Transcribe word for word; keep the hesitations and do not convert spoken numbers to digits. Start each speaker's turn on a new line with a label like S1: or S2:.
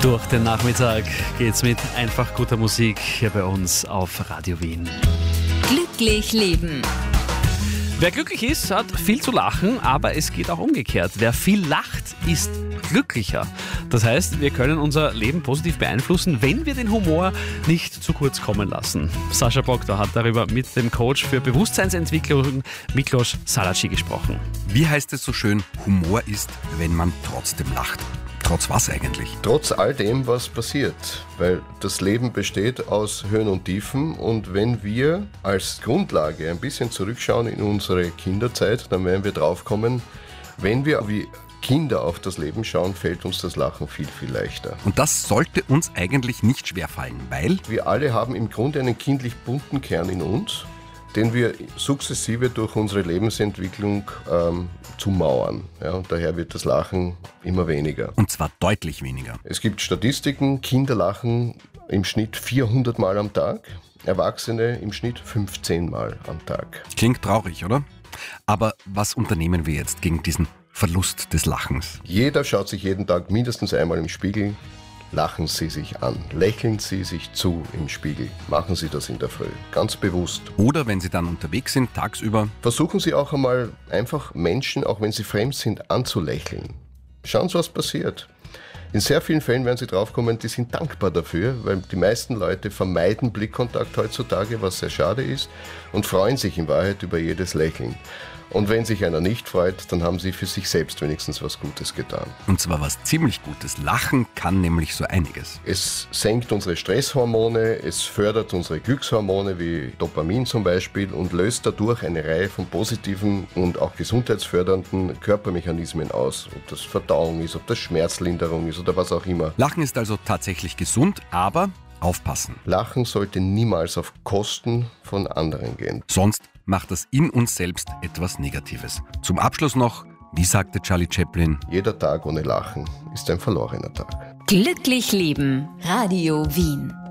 S1: Durch den Nachmittag geht's mit einfach guter Musik hier bei uns auf Radio Wien.
S2: Glücklich leben.
S1: Wer glücklich ist, hat viel zu lachen, aber es geht auch umgekehrt. Wer viel lacht, ist glücklicher. Das heißt, wir können unser Leben positiv beeinflussen, wenn wir den Humor nicht zu kurz kommen lassen. Sascha Bogda hat darüber mit dem Coach für Bewusstseinsentwicklung Miklos Salaci gesprochen.
S3: Wie heißt es so schön, Humor ist, wenn man trotzdem lacht. Trotz was eigentlich?
S4: Trotz all dem, was passiert. Weil das Leben besteht aus Höhen und Tiefen. Und wenn wir als Grundlage ein bisschen zurückschauen in unsere Kinderzeit, dann werden wir draufkommen, wenn wir wie Kinder auf das Leben schauen, fällt uns das Lachen viel, viel leichter.
S3: Und das sollte uns eigentlich nicht schwerfallen, weil
S4: wir alle haben im Grunde einen kindlich bunten Kern in uns, den wir sukzessive durch unsere Lebensentwicklung ähm, zumauern. Ja, und daher wird das Lachen immer weniger.
S3: Und zwar deutlich weniger.
S4: Es gibt Statistiken, Kinder lachen im Schnitt vierhundert Mal am Tag, Erwachsene im Schnitt fünfzehn Mal am Tag.
S3: Klingt traurig, oder? Aber was unternehmen wir jetzt gegen diesen Verlust des Lachens?
S4: Jeder schaut sich jeden Tag mindestens einmal im Spiegel. Lachen Sie sich an, lächeln Sie sich zu im Spiegel. Machen Sie das in der Früh, ganz bewusst.
S3: Oder wenn Sie dann unterwegs sind, tagsüber.
S4: Versuchen Sie auch einmal einfach Menschen, auch wenn sie fremd sind, anzulächeln. Schauen Sie, was passiert. In sehr vielen Fällen werden Sie draufkommen, die sind dankbar dafür, weil die meisten Leute vermeiden Blickkontakt heutzutage, was sehr schade ist, und freuen sich in Wahrheit über jedes Lächeln. Und wenn sich einer nicht freut, dann haben sie für sich selbst wenigstens was Gutes getan.
S3: Und zwar was ziemlich Gutes. Lachen kann nämlich so einiges.
S4: Es senkt unsere Stresshormone, es fördert unsere Glückshormone wie Dopamin zum Beispiel und löst dadurch eine Reihe von positiven und auch gesundheitsfördernden Körpermechanismen aus. Ob das Verdauung ist, ob das Schmerzlinderung ist oder was auch immer.
S3: Lachen ist also tatsächlich gesund, aber aufpassen.
S4: Lachen sollte niemals auf Kosten von anderen gehen.
S3: Sonst macht das in uns selbst etwas Negatives. Zum Abschluss noch, wie sagte Charlie Chaplin:
S4: Jeder Tag ohne Lachen ist ein verlorener Tag.
S2: Glücklich leben. Radio Wien.